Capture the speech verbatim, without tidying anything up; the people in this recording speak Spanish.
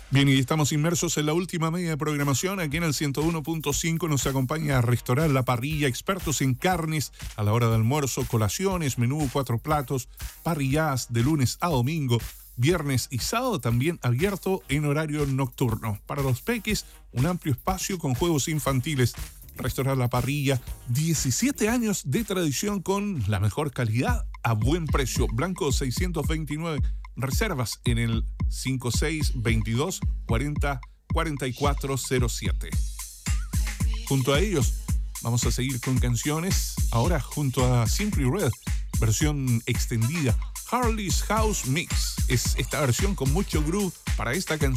Bien, y estamos inmersos en la última media de programación. Aquí en el ciento uno punto cinco nos acompaña a Restaurar La Parrilla, expertos en carnes a la hora de almuerzo, colaciones, menú, cuatro platos, parrilladas de lunes a domingo, viernes y sábado también abierto en horario nocturno. Para los peques, un amplio espacio con juegos infantiles. Restaurar La Parrilla, diecisiete años de tradición con la mejor calidad a buen precio. Blanco seiscientos veintinueve. Reservas en el cinco seis veintidós cuarenta cuarenta y cuatro cero siete. Junto a ellos vamos a seguir con canciones. Ahora junto a Simply Red, versión extendida, Harley's House Mix. Es esta versión con mucho groove para esta canción.